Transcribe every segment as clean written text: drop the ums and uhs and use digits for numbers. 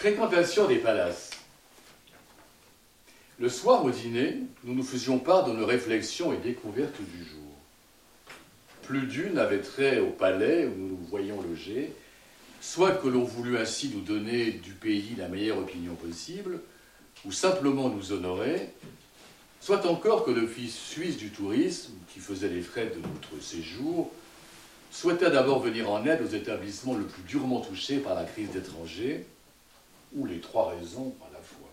Fréquentation des palaces. Le soir au dîner, nous nous faisions part de nos réflexions et découvertes du jour. Plus d'une avait trait au palais où nous nous voyions loger, soit que l'on voulut ainsi nous donner du pays la meilleure opinion possible, ou simplement nous honorer, soit encore que l'Office suisse du tourisme, qui faisait les frais de notre séjour, souhaitait d'abord venir en aide aux établissements le plus durement touchés par la crise d'étrangers, ou les trois raisons à la fois.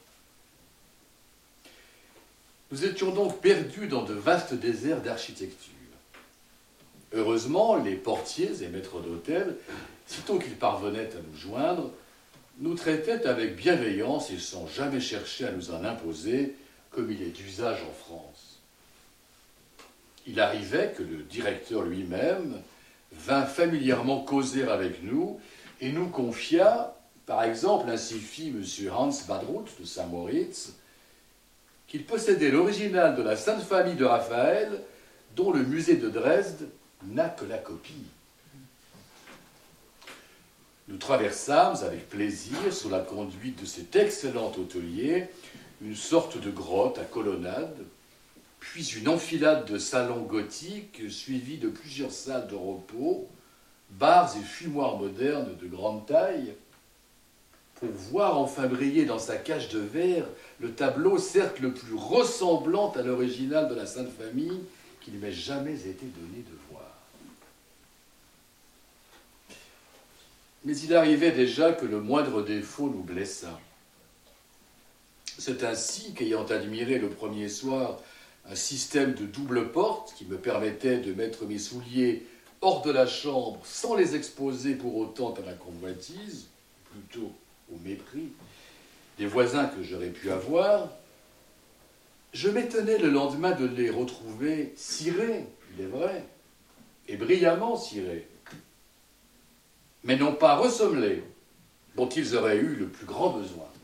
Nous étions donc perdus dans de vastes déserts d'architecture. Heureusement, les portiers et maîtres d'hôtel, sitôt qu'ils parvenaient à nous joindre, nous traitaient avec bienveillance et sans jamais chercher à nous en imposer, comme il est d'usage en France. Il arrivait que le directeur lui-même vint familièrement causer avec nous et nous confia, par exemple, ainsi fit M. Hans Badrout de Saint-Moritz, qu'il possédait l'original de la Sainte Famille de Raphaël, dont le musée de Dresde n'a que la copie. Nous traversâmes avec plaisir, sous la conduite de cet excellent hôtelier, une sorte de grotte à colonnade, puis une enfilade de salons gothiques suivis de plusieurs salles de repos, bars et fumoirs modernes de grande taille, pour voir enfin briller dans sa cage de verre le tableau certes le plus ressemblant à l'original de la Sainte Famille qu'il m'ait jamais été donné de voir. Mais il arrivait déjà que le moindre défaut nous blessât. C'est ainsi qu'ayant admiré le premier soir un système de double porte qui me permettait de mettre mes souliers hors de la chambre sans les exposer pour autant à la convoitise, plutôt au mépris des voisins que j'aurais pu avoir, je m'étonnais le lendemain de les retrouver cirés, il est vrai, et brillamment cirés, mais non pas ressommelés, dont ils auraient eu le plus grand besoin.